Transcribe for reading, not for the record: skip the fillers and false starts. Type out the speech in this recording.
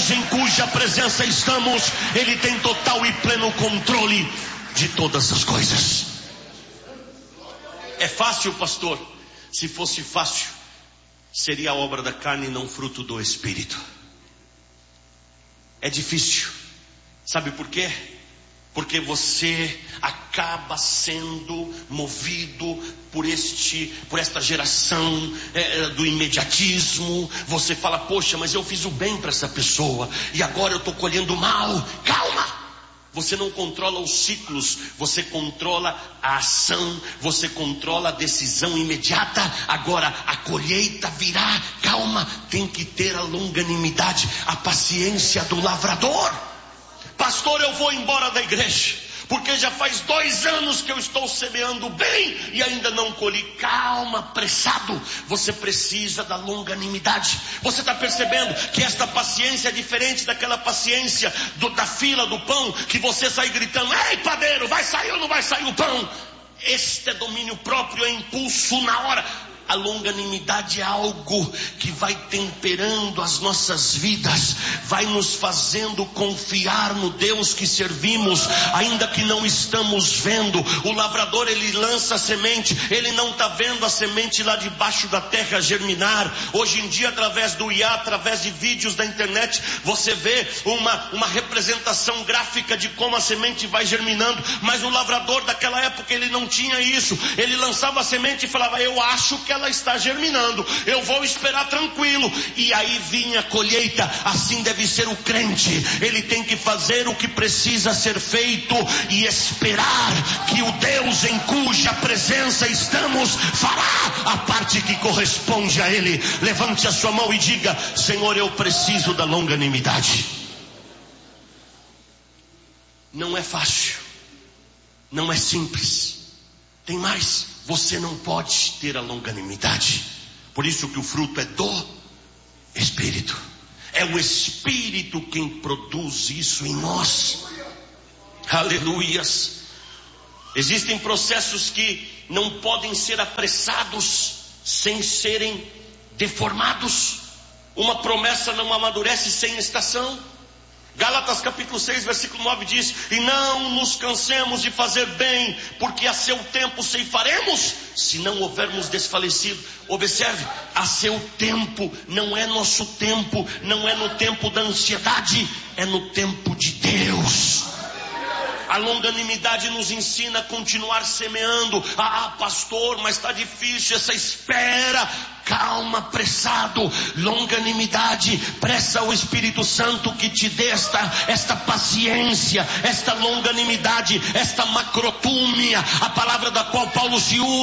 Deus em cuja presença estamos, Ele tem total e pleno controle de todas as coisas. É fácil, pastor? Se fosse fácil, seria a obra da carne e não fruto do Espírito. É difícil. Sabe por quê? Porque você acaba sendo movido por esta geração do imediatismo. Você fala, poxa, mas eu fiz o bem para essa pessoa e agora eu estou colhendo mal. Calma! Você não controla os ciclos, você controla a ação, você controla a decisão imediata. Agora a colheita virá. Calma, tem que ter a longanimidade, a paciência do lavrador. Pastor, eu vou embora da igreja, porque já faz 2 anos que eu estou semeando bem e ainda não colhi. Calma, apressado. Você precisa da longanimidade. Você está percebendo que esta paciência é diferente daquela paciência da fila do pão, que você sai gritando, ei padeiro, vai sair ou não vai sair o pão? Este é domínio próprio, é impulso na hora. A longanimidade é algo que vai temperando as nossas vidas, vai nos fazendo confiar no Deus que servimos, ainda que não estamos vendo. O lavrador, ele lança a semente, ele não está vendo a semente lá debaixo da terra germinar. Hoje em dia, através do IA, através de vídeos da internet, você vê uma representação gráfica de como a semente vai germinando. Mas o lavrador daquela época, ele não tinha isso. Ele lançava a semente e falava, eu acho que ela está germinando, eu vou esperar tranquilo. E aí vinha a colheita. Assim deve ser o crente. Ele tem que fazer o que precisa ser feito e esperar que o Deus em cuja presença estamos fará a parte que corresponde a Ele. Levante a sua mão e diga, Senhor, eu preciso da longanimidade. Não é fácil, não é simples. Tem mais. Você não pode ter a longanimidade. Por isso que o fruto é do Espírito. É o Espírito quem produz isso em nós. Aleluias. Existem processos que não podem ser apressados sem serem deformados. Uma promessa não amadurece sem estação. Gálatas capítulo 6, versículo 9 diz, e não nos cansemos de fazer bem, porque a seu tempo ceifaremos, se não houvermos desfalecido. Observe, a seu tempo, não é nosso tempo, não é no tempo da ansiedade, é no tempo de Deus. A longanimidade nos ensina a continuar semeando. Pastor, mas está difícil essa espera. Calma, apressado. Longanimidade. Pressa ao Espírito Santo que te dê esta paciência, esta longanimidade, esta macrotúmia, a palavra da qual Paulo se usa.